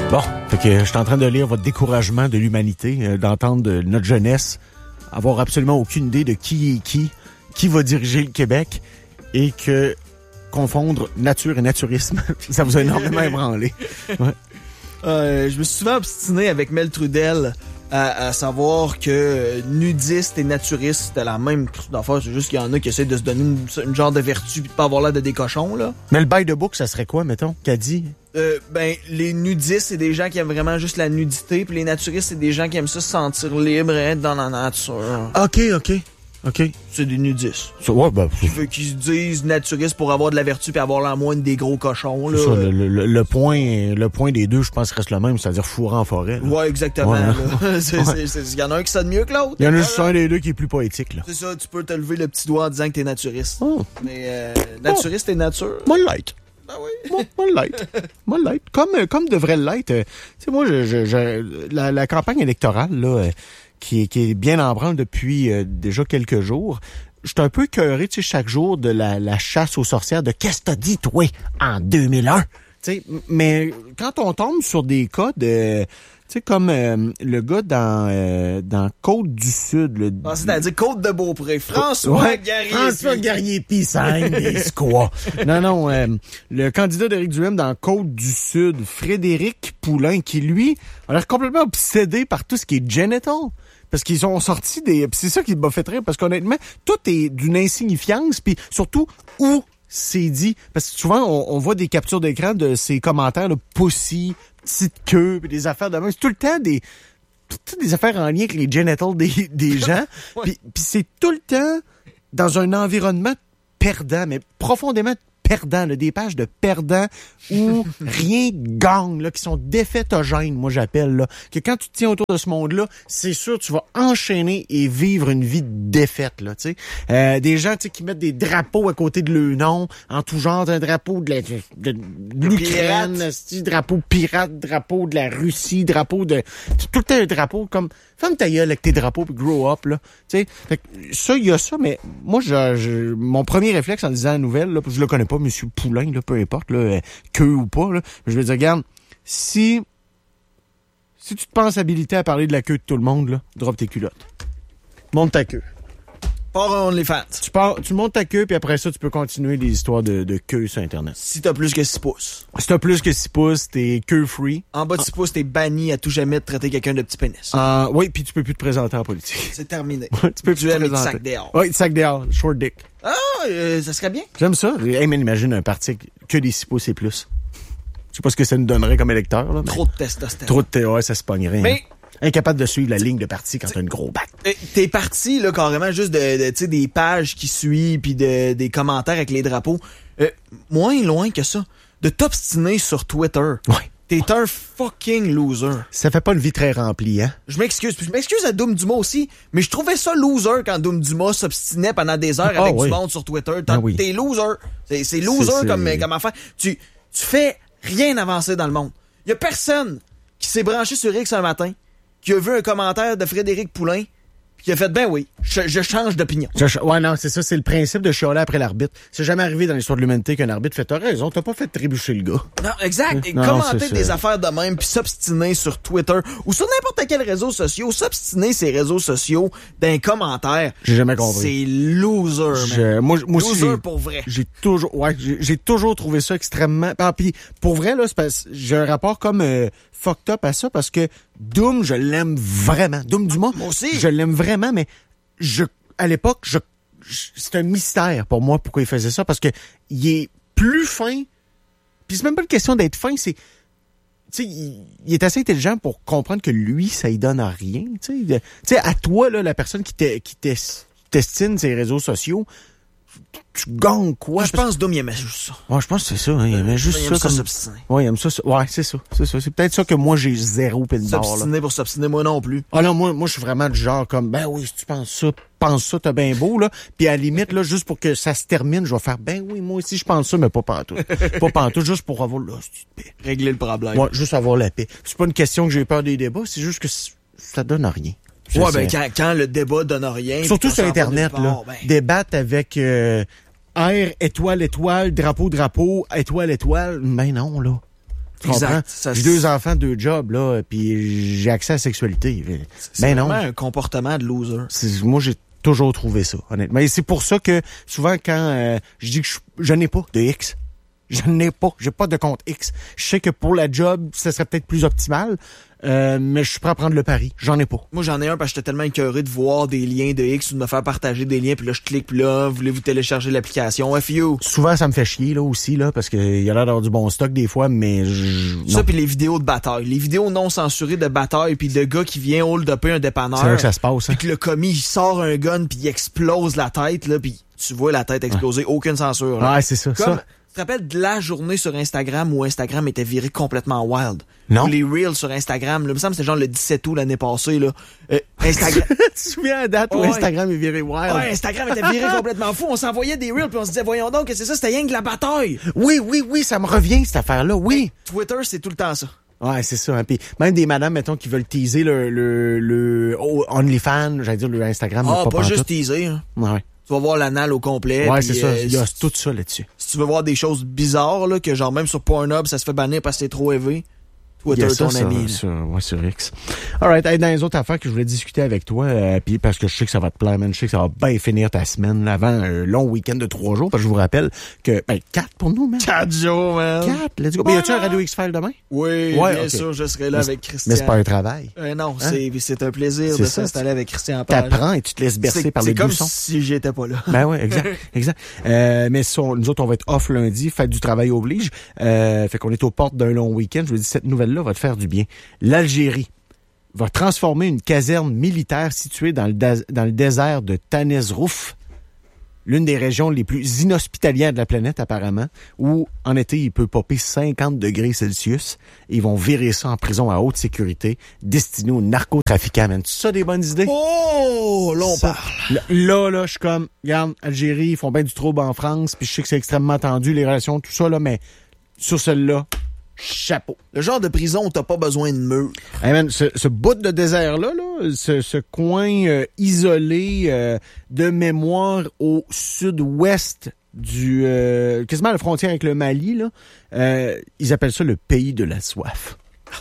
Bon, fait que je suis en train de lire votre découragement de l'humanité, d'entendre de notre jeunesse avoir absolument aucune idée de qui est qui va diriger le Québec et que confondre nature et naturisme, ça vous a énormément ébranlé. Ouais. Je me suis souvent obstiné avec Mel Trudel à savoir que nudiste et naturiste, c'était la même affaire. C'est juste qu'il y en a qui essaient de se donner une genre de vertu pis de pas avoir l'air de des cochons, là. Mais le by the book, ça serait quoi, mettons, qu'a dit? Les nudistes, c'est des gens qui aiment vraiment juste la nudité, puis les naturistes, c'est des gens qui aiment ça se sentir libre et être dans la nature. OK. C'est des nudistes. Ouais, Qui se disent naturistes pour avoir de la vertu puis avoir la moindre des gros cochons, là. Ça, le point des deux, je pense, reste le même, c'est-à-dire fourrer en forêt. Là. Ouais, exactement. Ouais, Il y en a un qui sonne mieux que l'autre. Il y en a juste un des deux qui est plus poétique, là. C'est ça, tu peux te lever le petit doigt en disant que t'es naturiste. Oh. Mais naturiste et nature. Moi, light. Ah oui. Moi, light. Comme devrait l'être. Tu sais, moi, la campagne électorale, là, qui est bien en branle depuis déjà quelques jours, je suis un peu écœuré, tu sais, chaque jour de la chasse aux sorcières de qu'est-ce que t'as dit, toi, en 2001. Tu sais, mais quand on tombe sur des cas de... Tu sais, comme le gars dans Côte-du-Sud. C'est-à-dire Côte-de-Beaupré. François Guerrier. François Guerrier-Pissagne, des squats. Non, le candidat d'Éric Duhem dans Côte-du-Sud, Frédéric Poulain, qui, lui, a l'air complètement obsédé par tout ce qui est genital. Parce qu'ils ont sorti des... Pis c'est ça qui m'a fait rire, parce qu'honnêtement, tout est d'une insignifiance, puis surtout, où c'est dit. Parce que souvent, on voit des captures d'écran de ces commentaires, là, pussy, petite queue, pis des affaires de même. C'est tout le temps toutes des affaires en lien avec les genitals des gens. Ouais. Puis c'est tout le temps dans un environnement perdant, mais profondément perdant, là, des pages de perdants où rien gagne, là, qui sont défaitogènes, moi j'appelle, là. Que quand tu te tiens autour de ce monde-là, c'est sûr tu vas enchaîner et vivre une vie de défaite, là, tu sais. Des gens, tu sais, qui mettent des drapeaux à côté de leur nom, en tout genre, un drapeau de l'Ukraine, drapeau pirate, drapeau de la Russie, drapeau de... Tout le temps un drapeau comme... Ferme ta gueule avec tes drapeaux puis grow up, là. Tu sais, ça, il y a ça, mais moi, mon premier réflexe en disant la nouvelle, là, je le connais pas, M. Poulain, là, peu importe, là, queue ou pas, là, je vais dire, regarde, si tu te penses habilité à parler de la queue de tout le monde, là, drop tes culottes. Monte ta queue. Pas un OnlyFans. Tu montes ta queue, puis après ça, tu peux continuer des histoires de queue sur Internet. Si t'as plus que 6 pouces. Si t'as plus que 6 pouces, t'es queue-free. En bas de 6 pouces, t'es banni à tout jamais de traiter quelqu'un de petit pénis. Oui, puis tu peux plus te présenter en politique. C'est terminé. Tu peux plus te avec présenter. sac dehors. Oui, sac dehors, short dick. Ça serait bien. J'aime ça. Hey, man, imagine un parti que des 6 pouces et plus. Je sais pas ce que ça nous donnerait comme électeur, là. Trop de testostérone. Ouais, ça se pognerait. Mais... hein. Incapable de suivre la ligne de parti quand t'as une gros bac. T'es parti, là, carrément, juste de tu sais, des pages qui suivent puis des commentaires avec les drapeaux. Moins loin que ça. De t'obstiner sur Twitter. Ouais. T'es un fucking loser. Ça fait pas une vie très remplie, hein? Je m'excuse. Puis je m'excuse à Doom Dumas aussi, mais je trouvais ça loser quand Doom Dumas s'obstinait pendant des heures avec du monde sur Twitter. Oui. T'es loser. C'est loser comme affaire. Tu fais rien avancer dans le monde. Y a personne qui s'est branché sur X un matin qui a vu un commentaire de Frédéric Poulain puis qui a fait, ben oui, je change d'opinion. Ouais, non, c'est ça, c'est le principe de chialer après l'arbitre. C'est jamais arrivé dans l'histoire de l'humanité qu'un arbitre fait, t'as raison, t'as pas fait trébucher le gars. Non, exact. Et non, commenter des affaires de même puis s'obstiner sur Twitter ou sur n'importe quel réseau social, s'obstiner ces réseaux sociaux d'un commentaire. J'ai jamais compris. C'est loser, man. Moi loser aussi, pour vrai. J'ai toujours trouvé ça extrêmement... Puis pour vrai, là, c'est parce que j'ai un rapport comme fucked up à ça parce que Doom, je l'aime vraiment. Doom Dumas, moi aussi. Je l'aime vraiment, mais à l'époque, c'est un mystère pour moi pourquoi il faisait ça, parce que il est plus fin. Puis c'est même pas une question d'être fin, c'est... Tu sais, il est assez intelligent pour comprendre que lui, ça y donne à rien. Tu sais, à toi, là, la personne qui t'estime ces réseaux sociaux, tu gagnes quoi? Je pense que Dom, il aimait juste ça. Ouais, je pense que c'est ça. Hein, il aimait juste ça. Comme s'obstiner. Ouais, il aime ça. Ouais, c'est ça. C'est peut-être ça que moi, j'ai zéro pin de barre. S'obstiner pour s'obstiner, moi non plus. Ah non, moi, je suis vraiment du genre comme, ben oui, si tu penses ça, t'as bien beau, là. Puis à la limite, là, juste pour que ça se termine, je vais faire, ben oui, moi aussi, je pense ça, mais pas pantoute. Pas pantoute, juste pour avoir, là, paix. Régler le problème. Ouais, juste avoir la paix. C'est pas une question que j'ai peur des débats, c'est juste que ça donne à rien. Ouais, ben quand le débat donne rien. Surtout sur Internet, là. Débattre avec R, étoile, drapeau, étoile. Ben non, là. Tu comprends? J'ai 2 enfants, 2 jobs, là, puis j'ai accès à la sexualité. C'est vraiment un comportement de loser. Moi, j'ai toujours trouvé ça, honnêtement. Et c'est pour ça que, souvent, quand je dis que je n'ai pas de X, j'ai pas de compte X. Je sais que pour la job, ça serait peut-être plus optimal, mais je suis prêt à prendre le pari. J'en ai pas. Moi, j'en ai un parce que j'étais tellement écœuré de voir des liens de X ou de me faire partager des liens, puis là, je clique, puis là, voulez-vous télécharger l'application? FU. Souvent, ça me fait chier, là, aussi, là, parce qu'il y a l'air d'avoir du bon stock des fois, mais ça, puis les vidéos de bataille. Les vidéos non censurées de bataille, puis de gars qui vient hold-upper un dépanneur. C'est là que ça se passe, hein. Puis que le commis, il sort un gun, puis il explose la tête, là, puis tu vois la tête exploser, aucune censure. Là. Ouais, c'est ça. Comme, tu te rappelles de la journée sur Instagram où Instagram était viré complètement wild? Non. Ou les Reels sur Instagram, là, il me semble que c'était genre le 17 août l'année passée, là. Instagram. Tu te souviens la date où Instagram est viré wild? Ouais, Instagram était viré complètement fou. On s'envoyait des Reels puis on se disait, voyons donc, que c'est ça, c'était rien que de la bataille. Oui, ça me revient, cette affaire-là, oui. Mais Twitter, c'est tout le temps ça. Ouais, c'est ça. Hein. Puis même des madames, mettons, qui veulent teaser le OnlyFans, j'allais dire le Instagram. Pas juste teaser, hein. Ouais. Tu vas voir l'anal au complet. Ouais, c'est ça. Il y a tout ça là-dessus. Si tu veux voir des choses bizarres, là, que genre même sur Pornhub, ça se fait bannir parce que c'est trop élevé. Twitter, ton ami. Sur X. Alright, dans les autres affaires que je voulais discuter avec toi, puis parce que je sais que ça va te plaire, man, je sais que ça va bien finir ta semaine là, avant un long week-end de 3 jours, parce que je vous rappelle que, 4 pour nous, man. 4 jours, man. 4, let's go. Mais y a-tu un Radio X-File demain? Oui, bien sûr, je serai là avec Christian. Mais c'est pas un travail. Non, c'est un plaisir de s'installer avec Christian Page. T'apprends et tu te laisses bercer par les boussons. C'est comme si j'étais pas là. Ben ouais, exact. Mais nous autres, on va être off lundi, fête du travail oblige. Fait qu'on est aux portes d'un long week-end. Je vous dis, cette nouvelle-là va te faire du bien. L'Algérie va transformer une caserne militaire située dans le désert de Tanezrouf, l'une des régions les plus inhospitalières de la planète apparemment, où en été il peut popper 50 degrés Celsius. Et ils vont virer ça en prison à haute sécurité, destinée aux narcotrafiquants. Man, c'est ça des bonnes idées? Oh, là on parle. Là, je suis comme, regarde, Algérie, ils font bien du trouble en France, puis je sais que c'est extrêmement tendu, les relations, tout ça, là, mais sur celle-là, chapeau. Le genre de prison où t'as pas besoin de mur. Hey man, ce bout de désert-là, ce coin isolé de mémoire au sud-ouest du quasiment à la frontière avec le Mali, là, ils appellent ça le pays de la soif.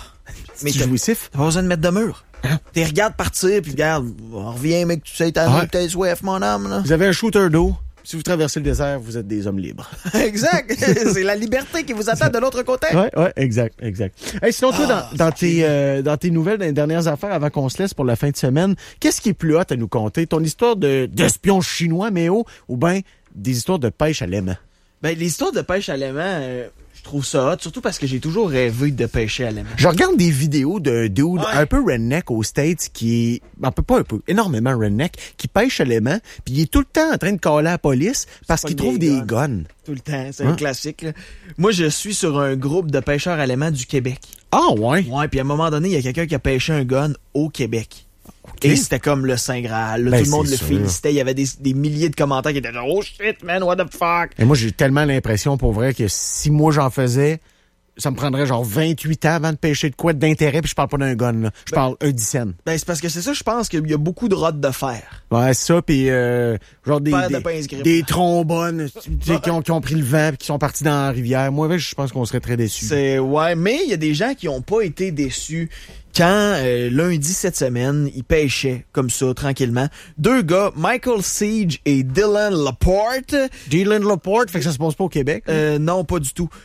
Mais c'est jouissif. T'as pas besoin de mettre de mur. Hein? T'es regarde partir, puis regarde, on revient, mec, tu sais, t'as soif, mon âme, là. Vous avez un shooter d'eau. Si vous traversez le désert, vous êtes des hommes libres. Exact. C'est la liberté qui vous attend de l'autre côté. Ouais, exact. Hey, sinon, toi, dans tes nouvelles, dans les dernières affaires, avant qu'on se laisse pour la fin de semaine, qu'est-ce qui est plus hot à nous conter? Ton histoire d'espion chinois, ou bien des histoires de pêche à l'aimant? Ben, les histoires de pêche à l'aimant, je trouve ça hot, surtout parce que j'ai toujours rêvé de pêcher à l'aimant. Je regarde des vidéos de dude un peu redneck aux States qui est, énormément redneck, qui pêche à l'aimant, puis il est tout le temps en train de caler la police parce qu'il trouve des guns. Tout le temps, c'est un classique, là. Moi, je suis sur un groupe de pêcheurs à l'aimant du Québec. Ah ouais? Ouais, puis à un moment donné, il y a quelqu'un qui a pêché un gun au Québec. Okay. Et c'était comme le Saint Graal. Là, tout le monde le félicitait. Il y avait des milliers de commentaires qui étaient genre « Oh shit, man, what the fuck? » Et moi, j'ai tellement l'impression, pour vrai, que si moi j'en faisais, ça me prendrait genre 28 ans avant de pêcher de quoi d'intérêt, puis je parle pas d'un gun, là. Je parle un dixaine. Ben, c'est parce que c'est ça, je pense qu'il y a beaucoup de rottes de fer. Ouais, c'est ça, puis genre des trombones qui ont pris le vent puis qui sont partis dans la rivière. Moi, je pense qu'on serait très déçus. Ouais, mais il y a des gens qui ont pas été déçus quand lundi cette semaine, ils pêchaient comme ça, tranquillement. 2 gars, Michael Siege et Dylan Laporte. Dylan Laporte, fait que ça se passe pas au Québec? Non, pas du tout.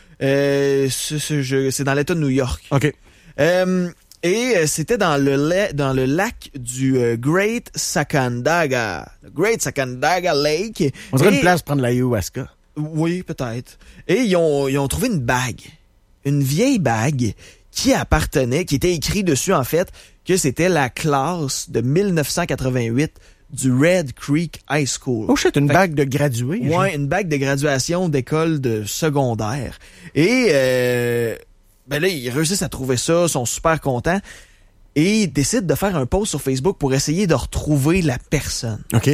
C'est dans l'État de New York. OK. Et c'était dans le lac du Great Sacandaga. Le Great Sacandaga Lake. On dirait une place pour prendre l'ayahuasca. Oui, peut-être. Et ils ont trouvé une bague. Une vieille bague qui était écrit dessus, en fait, que c'était la classe de 1988 du Red Creek High School. Oh shit, une bague de gradué. Ouais, une bague de graduation d'école de secondaire. Et là, ils réussissent à trouver ça, sont super contents. Et ils décident de faire un post sur Facebook pour essayer de retrouver la personne. OK.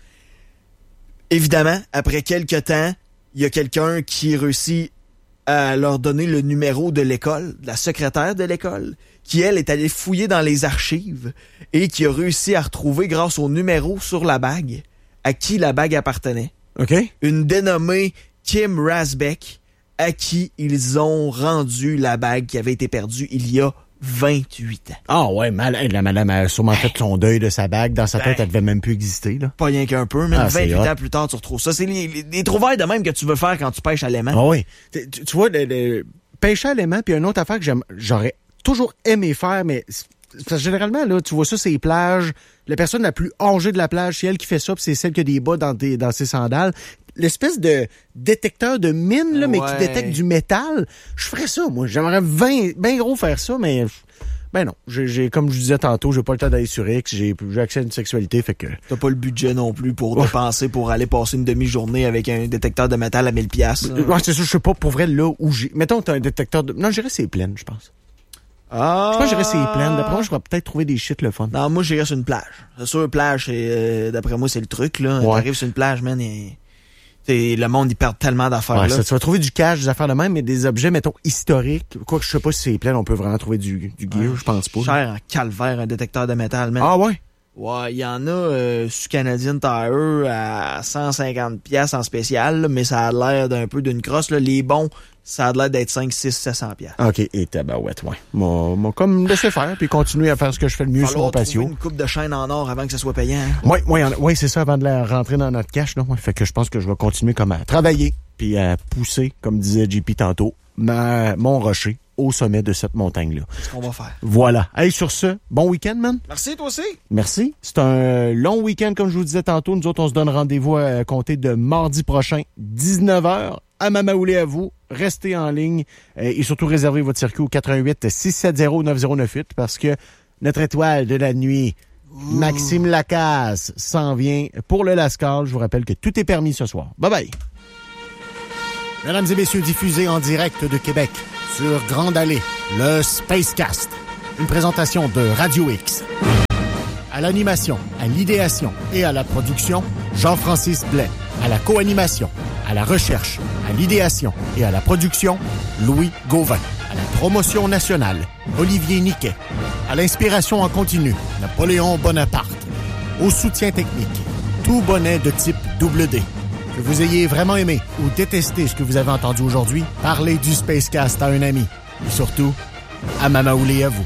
Évidemment, après quelques temps, il y a quelqu'un qui réussit à leur donner le numéro de l'école, de la secrétaire de l'école, qui, elle, est allée fouiller dans les archives et qui a réussi à retrouver, grâce au numéro sur la bague, à qui la bague appartenait. OK. Une dénommée Kim Rasbeck, à qui ils ont rendu la bague qui avait été perdue il y a 28 ans. Ah ouais, la madame a sûrement fait son deuil de sa bague. Dans sa tête, elle devait même plus exister. Là. Pas rien qu'un peu, mais 28 ans plus tard, tu retrouves ça. C'est les trouvailles de même que tu veux faire quand tu pêches à l'aimant. Ah oui. Tu vois, pêcher à l'aimant, puis une autre affaire que j'aurais toujours aimé faire, mais parce que généralement, là, tu vois ça, c'est les plages. La personne la plus âgée de la plage, c'est elle qui fait ça, puis c'est celle qui a des bas dans ses sandales. L'espèce de détecteur de mine, là, mais qui détecte du métal. Je ferais ça, moi. J'aimerais bien gros faire ça, mais ben non. J'ai comme je disais tantôt, j'ai pas le temps d'aller sur X, j'ai accès à une sexualité, fait que... T'as pas le budget non plus pour dépenser pour aller passer une demi-journée avec un détecteur de métal à 1000$. Ouais, c'est ça, je sais pas pour vrai là où j'ai... Mettons, t'as un détecteur de... Non, je dirais c'est plein, je pense. Ah. Je pense que j'irais c'est plein. D'après moi, je pourrais peut-être trouver des shit le fun. Non, moi, j'irais sur une plage. C'est sûr, plage, d'après moi, c'est le truc, là. Ouais. T'arrives sur une plage, man, le monde, il perd tellement d'affaires, là. Ça, tu vas trouver du cash, des affaires de même, mais des objets, mettons, historiques. Quoique, je sais pas si c'est plein, on peut vraiment trouver du gear, je pense pas. Cher en calvaire, un détecteur de métal, man. Ah ouais? Ouais, il y en a sur Canadian Tire à 150$ en spécial, là, mais ça a l'air d'un peu d'une crosse, là. Les bons, ça a l'air d'être 5, 6, 700$. OK, et tabarouette, ouais. Moi, comme laisser faire, puis continuer à faire ce que je fais le mieux sur mon patio. Une coupe de chaîne en or avant que ça soit payant. Oui, c'est ça, avant de la rentrer dans notre cash, là. Fait que je pense que je vais continuer comme à travailler, puis à pousser, comme disait JP tantôt, mon rocher au sommet de cette montagne-là. C'est ce qu'on va faire. Voilà. Hey, sur ce, bon week-end, man. Merci, toi aussi. Merci. C'est un long week-end, comme je vous disais tantôt. Nous autres, on se donne rendez-vous à compter de mardi prochain, 19h, à Mamaoulé à vous. Restez en ligne et surtout réservez votre circuit au 88-670-9098 parce que notre étoile de la nuit, Maxime Lacasse, s'en vient pour le Lascar. Je vous rappelle que tout est permis ce soir. Bye-bye. Mesdames et messieurs, diffusé en direct de Québec sur Grande Allée, le Spacecast. Une présentation de Radio X. À l'animation, à l'idéation et à la production, Jean-Francis Blais. À la co-animation, à la recherche, à l'idéation et à la production, Louis Gauvin. À la promotion nationale, Olivier Niquet. À l'inspiration en continu, Napoléon Bonaparte. Au soutien technique, tout bonnet de type double D. Que vous ayez vraiment aimé ou détesté ce que vous avez entendu aujourd'hui, parlez du Spacecast à un ami. Et surtout, à Mamaoulé à vous.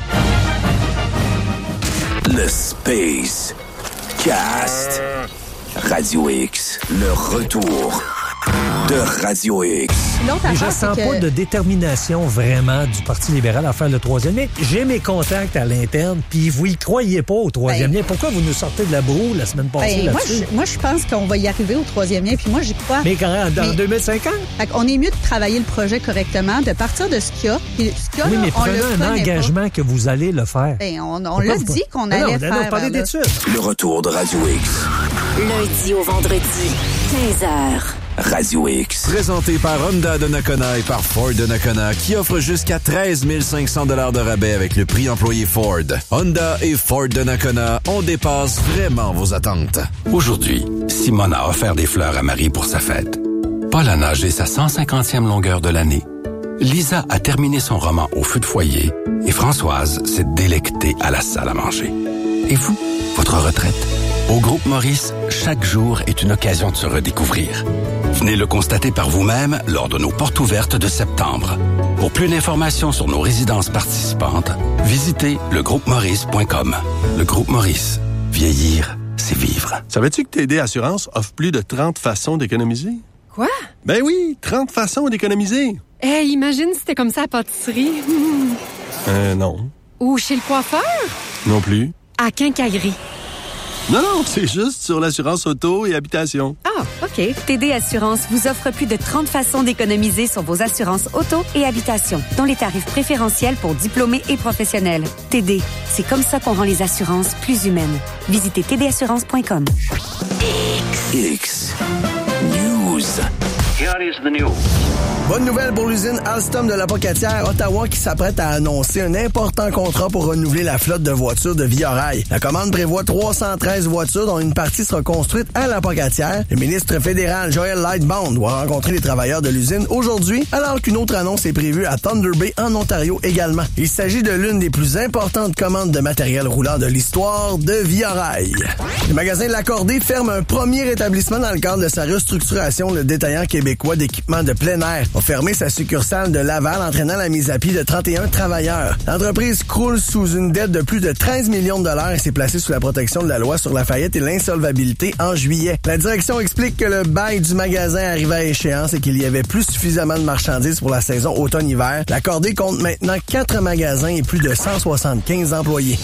Le Space Cast. Radio X, le retour de Radio X. Mais je sens pas de détermination vraiment du Parti libéral à faire le troisième lien. J'ai mes contacts à l'interne, puis vous y croyez pas au troisième lien. Pourquoi vous nous sortez de la broue la semaine passée là-dessus? Moi, je pense qu'on va y arriver au troisième lien, puis moi, j'y crois. Mais quand, dans 2050? On est mieux de travailler le projet correctement, de partir de ce qu'il y a. Puis ce qu'il y a, oui, là, mais prenez un engagement que vous allez le faire. On l'a dit qu'on allait faire. Non, parlez d'études. Le retour de Radio X. Lundi au vendredi, 15h. Radio X. Présenté par Honda de Nakona et par Ford de Nakona, qui offre jusqu'à 13 500 $ de rabais avec le prix employé Ford. Honda et Ford de Nakona, on dépasse vraiment vos attentes. Aujourd'hui, Simone a offert des fleurs à Marie pour sa fête. Paul a nagé sa 150e longueur de l'année. Lisa a terminé son roman au feu de foyer et Françoise s'est délectée à la salle à manger. Et vous, votre retraite? Au Groupe Maurice, chaque jour est une occasion de se redécouvrir. Venez le constater par vous-même lors de nos portes ouvertes de septembre. Pour plus d'informations sur nos résidences participantes, visitez legroupemaurice.com. Le Groupe Maurice. Vieillir, c'est vivre. Savais-tu que TD Assurance offre plus de 30 façons d'économiser? Quoi? Ben oui, 30 façons d'économiser. Imagine si c'était comme ça à la pâtisserie. Non. Ou chez le coiffeur? Non plus. À Quincaillerie. Non, c'est juste sur l'assurance auto et habitation. Ah, OK. TD Assurance vous offre plus de 30 façons d'économiser sur vos assurances auto et habitation, dont les tarifs préférentiels pour diplômés et professionnels. TD, c'est comme ça qu'on rend les assurances plus humaines. Visitez tdassurance.com. X News. Here is the news. Bonne nouvelle pour l'usine Alstom de la Pocatière, Ottawa, qui s'apprête à annoncer un important contrat pour renouveler la flotte de voitures de Via Rail. La commande prévoit 313 voitures, dont une partie sera construite à la Pocatière. Le ministre fédéral Joel Lightbound doit rencontrer les travailleurs de l'usine aujourd'hui, alors qu'une autre annonce est prévue à Thunder Bay, en Ontario également. Il s'agit de l'une des plus importantes commandes de matériel roulant de l'histoire de Via Rail. Le magasin L'Accordé ferme un premier établissement dans le cadre de sa restructuration, le détaillant québécois d'équipements de plein air. a fermé sa succursale de Laval, entraînant la mise à pied de 31 travailleurs. L'entreprise croule sous une dette de plus de 13 millions de dollars et s'est placée sous la protection de la loi sur la faillite et l'insolvabilité en juillet. La direction explique que le bail du magasin arrivait à échéance et qu'il y avait plus suffisamment de marchandises pour la saison automne-hiver. L'accordé compte maintenant 4 magasins et plus de 175 employés.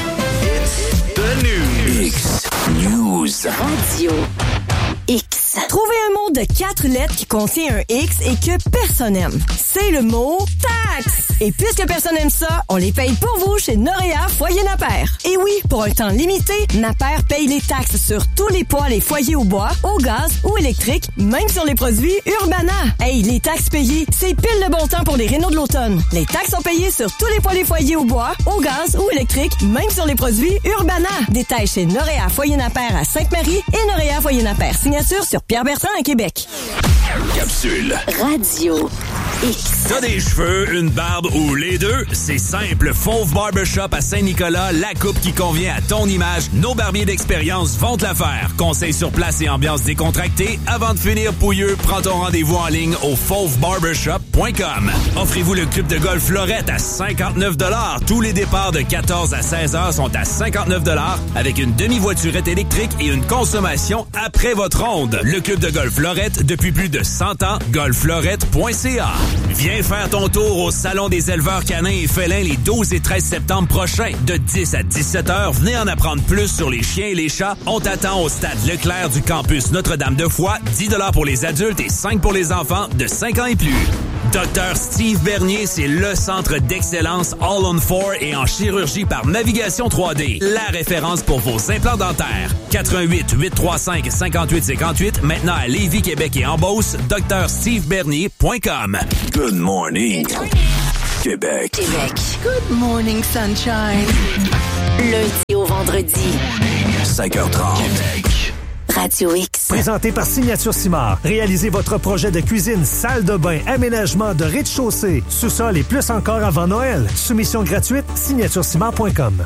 The News. X News. Radio X. Trouvez un mot de 4 lettres qui contient un X et que personne n'aime. C'est le mot taxe. Et puisque personne n'aime ça, on les paye pour vous chez Noréa Foyer Napper. Et oui, pour un temps limité, Napper paye les taxes sur tous les poêles et foyers au bois, au gaz ou électrique, même sur les produits Urbana. Hey, les taxes payées, c'est pile le bon temps pour les rénaux de l'automne. Les taxes sont payées sur tous les poêles et foyers au bois, au gaz ou électrique, même sur les produits Urbana. Détails chez Noréa Foyer Napper à Sainte-Marie et Noréa Foyer Napper. Signature sur Pierre-Bertrand à Québec. Capsule. Radio X. T'as des cheveux, une barbe ou les deux? C'est simple. Fauve Barbershop à Saint-Nicolas, la coupe qui convient à ton image. Nos barbiers d'expérience vont te la faire. Conseils sur place et ambiance décontractée. Avant de finir pouilleux, prends ton rendez-vous en ligne au fauvebarbershop.com. Offrez-vous le club de golf Lorette à 59 $. Tous les départs de 14 à 16 heures sont à 59 $ avec une demi-voiturette électrique et une consommation après votre ronde. Le club de golf Lorette depuis plus de 100 ans. golflorette.ca. Viens faire ton tour au Salon des éleveurs canins et félins les 12 et 13 septembre prochains. De 10 à 17 heures, venez en apprendre plus sur les chiens et les chats. On t'attend au stade Leclerc du campus Notre-Dame-de-Foix. 10 $ pour les adultes et 5 pour les enfants de 5 ans et plus. Dr Steve Bernier, c'est le centre d'excellence All on 4 et en chirurgie par navigation 3D. La référence pour vos implants dentaires. 88 835 58 58. Maintenant à Lévis, Québec et en Beauce. drstevebernier.com. Good morning. Québec. Good morning, sunshine. Lundi au vendredi. 5h30. Québec. Radio X. Présenté par Signature Simard. Réalisez votre projet de cuisine, salle de bain, aménagement de rez-de-chaussée, sous-sol et plus encore avant Noël. Soumission gratuite, signaturesimard.com.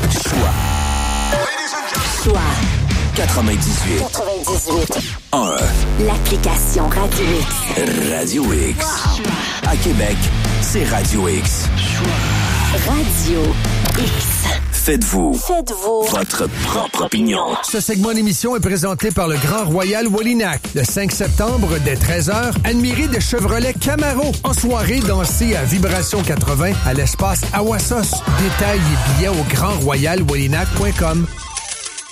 Choix 98. 1. L'application Radio X. Radio X. À Québec, c'est Radio X. Radio X. Faites-vous votre propre opinion. Ce segment d'émission est présenté par le Grand Royal Wallinac. Le 5 septembre, dès 13h, admirez de Chevrolet Camaro. En soirée, dansez à Vibration 80 à l'espace Awassos. Détails et billets au grandroyalwallinac.com.